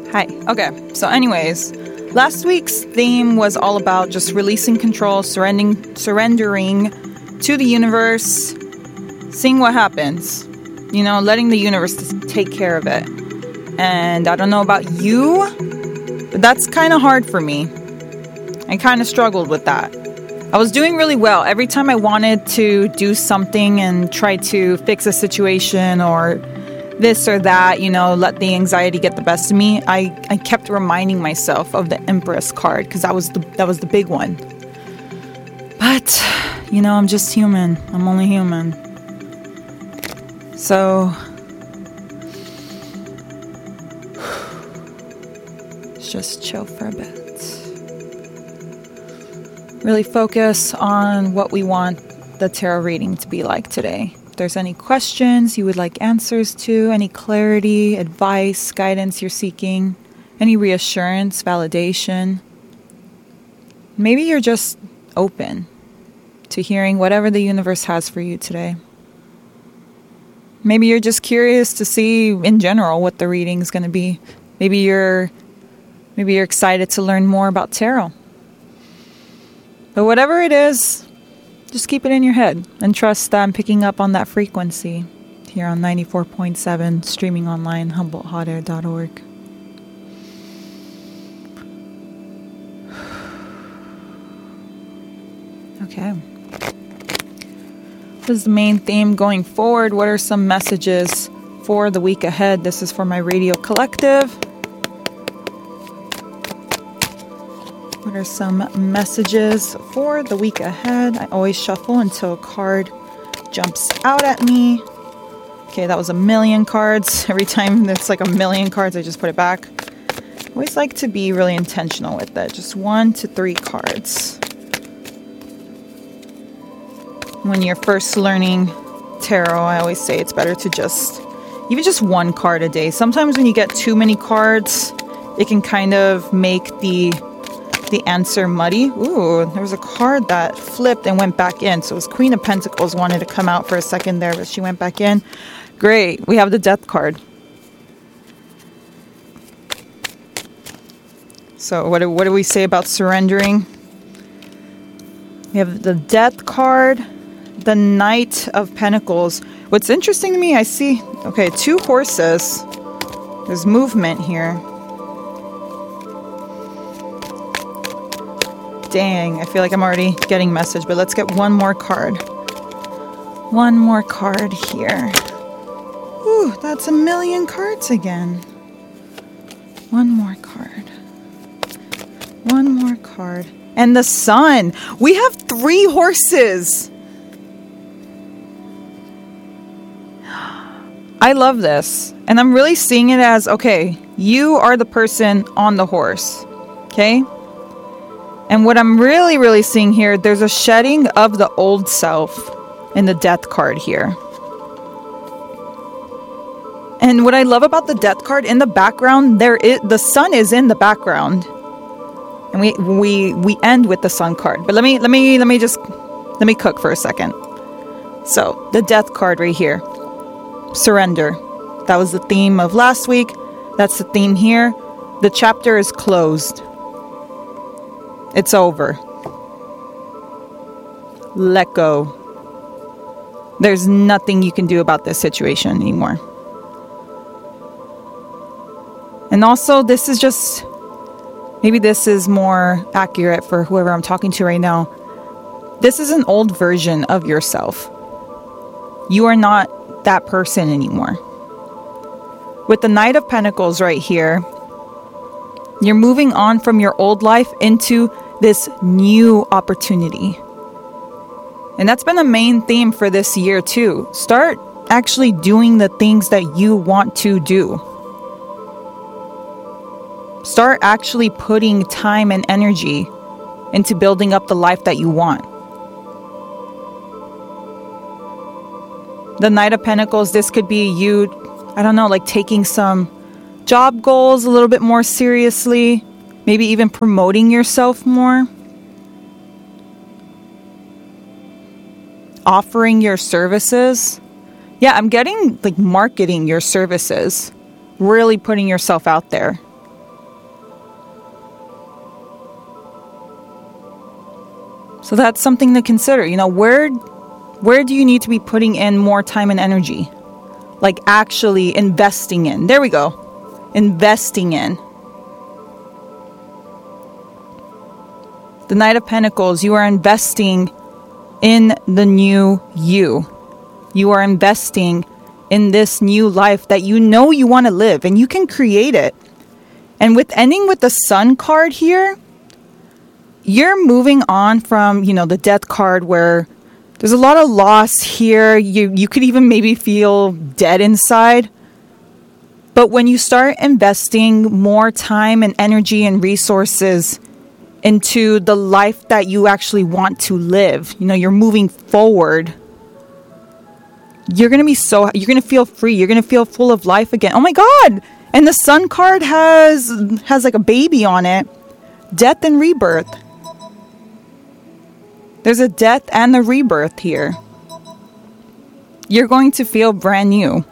Hi. Okay. So anyways, last week's theme was all about just releasing control, surrendering to the universe, seeing what happens. You know, letting the universe take care of it. And I don't know about you, but that's kind of hard for me. I kind of struggled with that. I was doing really well. Every time I wanted to do something and try to fix a situation or this or that, you know, let the anxiety get the best of me, I kept reminding myself of the Empress card because that was the big one. But, you know, I'm just human. I'm only human. So, let's just chill for a bit. Really focus on what we want the tarot reading to be like today. If there's any questions you would like answers to, any clarity, advice, guidance you're seeking, any reassurance, validation, maybe you're just open to hearing whatever the universe has for you today. Maybe you're just curious to see in general what the reading is going to be. Maybe you're excited to learn more about tarot. But whatever it is, just keep it in your head and trust that I'm picking up on that frequency here on 94.7, streaming online, HumboldtHotAir.org. Okay. What is the main theme going forward? What are some messages for the week ahead? This is for my radio collective. What are some messages for the week ahead? I always shuffle until a card jumps out at me. Okay, that was 1,000,000 cards. Every time it's like 1,000,000 cards, I just put it back. I always like to be really intentional with that. Just 1 to 3 cards. When you're first learning tarot, I always say it's better to just 1 card a day. Sometimes when you get too many cards, it can kind of make the answer muddy. Ooh, there was a card that flipped and went back in. So it was Queen of Pentacles, wanted to come out for a second there, but she went back in. Great. We have the Death card. So what do we say about surrendering? We have the Death card, the Knight of Pentacles. What's interesting to me, I see, 2 horses. There's movement here. Dang, I feel like I'm already getting message, but let's get one more card. One more card here. Ooh, that's 1,000,000 cards again. One more card. One more card. And the Sun. We have 3 horses. I love this. And I'm really seeing it as, okay, you are the person on the horse. Okay? And what I'm really, really seeing here, there's a shedding of the old self in the Death card here. And what I love about the Death card, in the background, the Sun is in the background. And we end with the Sun card. But let me cook for a second. So, the Death card right here. Surrender. That was the theme of last week. That's the theme here. The chapter is closed. It's over. Let go. There's nothing you can do about this situation anymore. And also, this is just... maybe this is more accurate for whoever I'm talking to right now. This is an old version of yourself. You are not that person anymore. With the Knight of Pentacles right here, you're moving on from your old life into this new opportunity. And that's been a main theme for this year too. Start actually doing the things that you want to do. Start actually putting time and energy into building up the life that you want. The Knight of Pentacles, this could be you, I don't know, like taking some job goals a little bit more seriously. Maybe even promoting yourself more. Offering your services. Yeah, I'm getting like marketing your services. Really putting yourself out there. So that's something to consider. Where do you need to be putting in more time and energy? Like actually investing in. There we go. Investing in. The Knight of Pentacles, you are investing in the new you. You are investing in this new life that you know you want to live, and you can create it. And with ending with the Sun card here, you're moving on from, the Death card where there's a lot of loss here. You could even maybe feel dead inside. But when you start investing more time and energy and resources into the life that you actually want to live, you're moving forward, you're going to feel free. You're going to feel full of life again. Oh my God. And the Sun card has like a baby on it. Death and rebirth. There's a death and a rebirth here. You're going to feel brand new.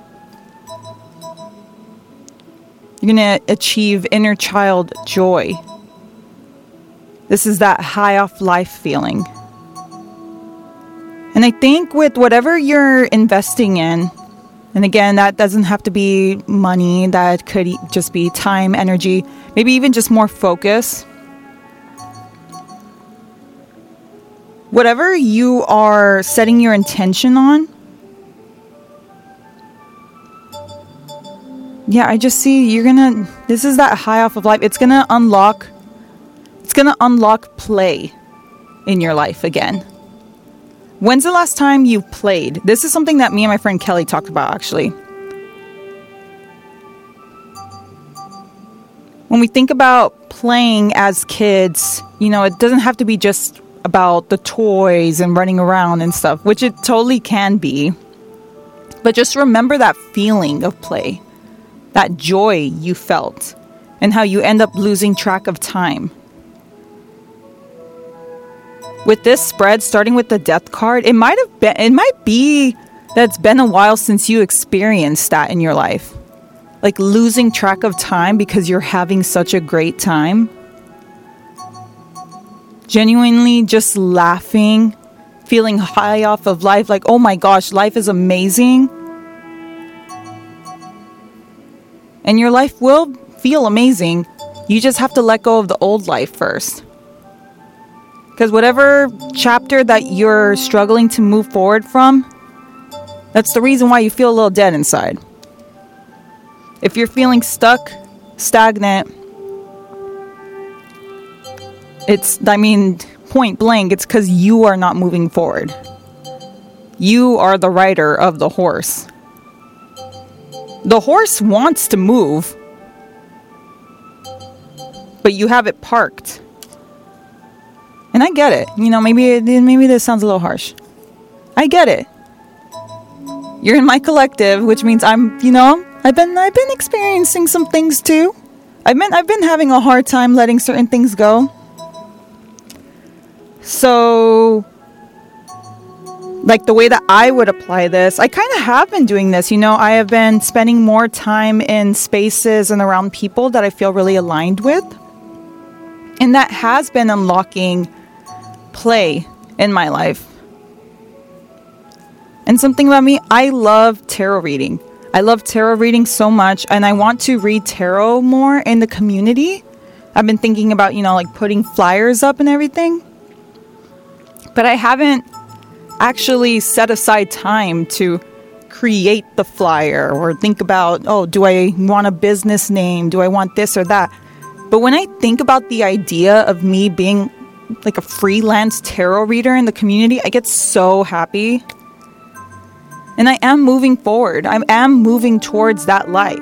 You're going to achieve inner child joy. This is that high off life feeling. And I think with whatever you're investing in, and again, that doesn't have to be money, that could just be time, energy, maybe even just more focus. Whatever you are setting your intention on, I just see this is that high off of life. It's going to unlock play in your life again. When's the last time you've played? This is something that me and my friend Kelly talked about, actually. When we think about playing as kids, it doesn't have to be just about the toys and running around and stuff, which it totally can be. But just remember that feeling of play, that joy you felt, and how you end up losing track of time. With this spread, starting with the Death card, it might be that it's been a while since you experienced that in your life. Like losing track of time because you're having such a great time. Genuinely just laughing, feeling high off of life, like, oh my gosh, life is amazing. And your life will feel amazing. You just have to let go of the old life first. Because whatever chapter that you're struggling to move forward from, that's the reason why you feel a little dead inside. If you're feeling stuck, stagnant, point blank, it's because you are not moving forward. You are the rider of the horse. The horse wants to move, but you have it parked. And I get it. Maybe this sounds a little harsh. I get it. You're in my collective, which means I've been experiencing some things too. I've been having a hard time letting certain things go. So, like the way that I would apply this, I kind of have been doing this. I have been spending more time in spaces and around people that I feel really aligned with. And that has been unlocking play in my life. And something about me, I love tarot reading. I love tarot reading so much, and I want to read tarot more in the community. I've been thinking about, putting flyers up and everything. But I haven't actually set aside time to create the flyer or think about, do I want a business name? Do I want this or that? But when I think about the idea of me being like a freelance tarot reader in the community, I get so happy. And I am moving forward. I am moving towards that life.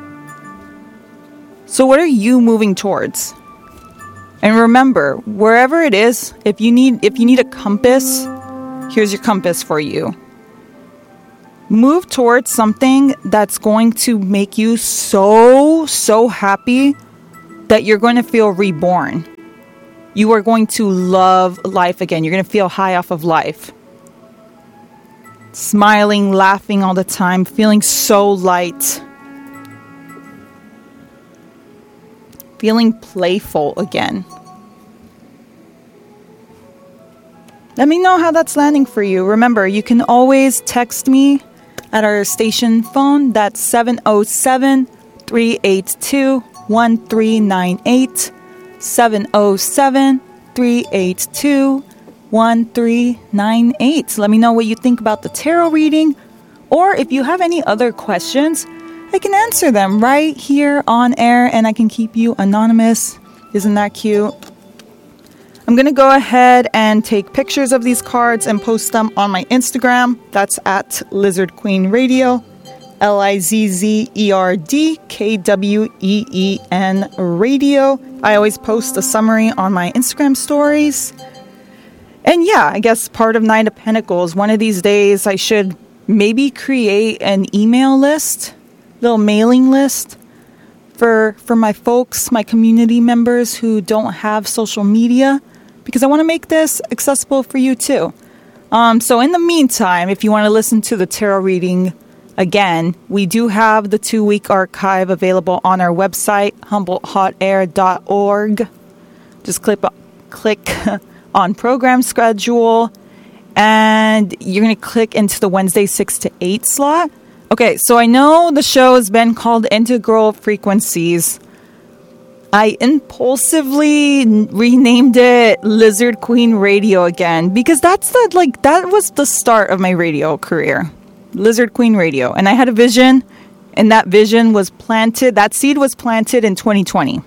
So what are you moving towards? And remember, wherever it is, if you need a compass, here's your compass for you. Move towards something that's going to make you so happy that you're going to feel reborn. You are going to love life again. You're going to feel high off of life. Smiling, laughing all the time, feeling so light. Feeling playful again. Let me know how that's landing for you. Remember, you can always text me at our station phone. That's 707-382-1398. 707-382-1398. Let me know what you think about the tarot reading, or if you have any other questions, I can answer them right here on air and I can keep you anonymous. Isn't that cute? I'm going to go ahead and take pictures of these cards and post them on my Instagram. That's at Lizard Queen Radio. LIZZERDKWEEN Radio. I always post a summary on my Instagram stories. And yeah, I guess part of Nine of Pentacles, one of these days I should maybe create an email list, little mailing list for my folks, my community members who don't have social media, because I want to make this accessible for you too. So in the meantime, if you want to listen to the tarot reading again, we do have the 2-week archive available on our website, HumboldtHotAir.org. Just click on program schedule, and you're going to click into the Wednesday 6 to 8 slot. Okay, so I know the show has been called Integral Frequencies. I impulsively renamed it Lizard Queen Radio again, because that was the start of my radio career. Lizard Queen Radio. And I had a vision, and that vision was planted, that seed was planted in 2020.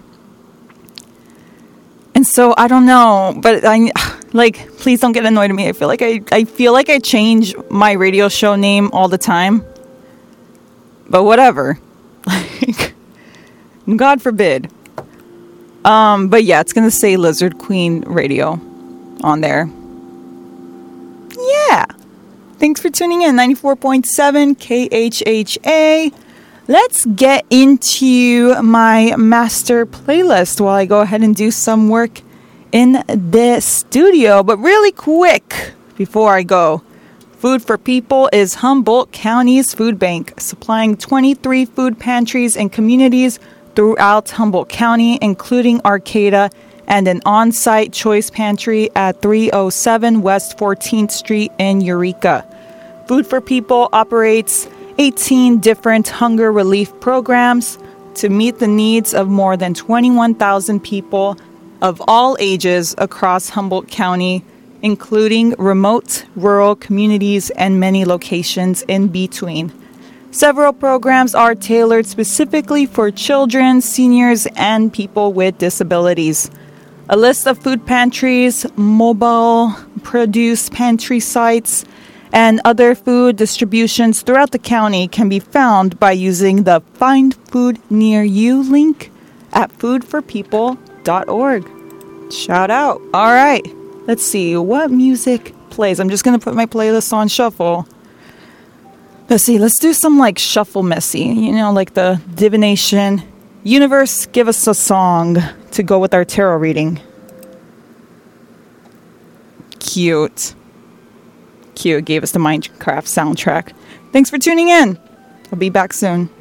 And so I don't know, but please don't get annoyed at me. I feel like I change my radio show name all the time. But whatever. God forbid. But yeah, it's going to say Lizard Queen Radio on there. Yeah. Thanks for tuning in. 94.7 KHHA. Let's get into my master playlist while I go ahead and do some work in the studio. But really quick, before I go, Food for People is Humboldt County's food bank, supplying 23 food pantries and communities throughout Humboldt County, including Arcata, and an on-site choice pantry at 307 West 14th Street in Eureka. Food for People operates 18 different hunger relief programs to meet the needs of more than 21,000 people of all ages across Humboldt County, including remote, rural communities and many locations in between. Several programs are tailored specifically for children, seniors, and people with disabilities. A list of food pantries, mobile produce pantry sites, and other food distributions throughout the county can be found by using the Find Food Near You link at foodforpeople.org. Shout out. All right. Let's see what music plays. I'm just going to put my playlist on shuffle. Let's see. Let's do some shuffle messy. Like the divination. Universe, give us a song to go with our tarot reading. Cute. Gave us the Minecraft soundtrack. Thanks for tuning in. I'll be back soon.